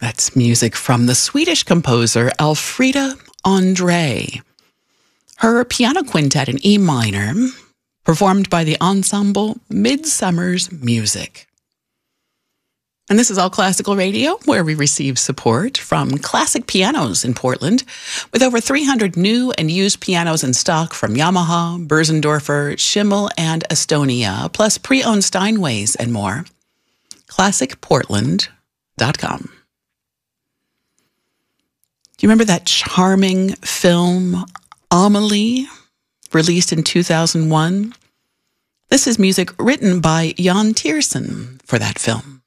That's music from the Swedish composer Elfrida André. Her piano quintet in E minor, performed by the ensemble Midsummer's Music. And this is All Classical Radio, where we receive support from Classic Pianos in Portland, with over 300 new and used pianos in stock from Yamaha, Börsendorfer, Schimmel, and Estonia, plus pre-owned Steinways and more. ClassicPortland.com. Do you remember that charming film, Amelie, released in 2001? This is music written by Jan Tiersen for that film.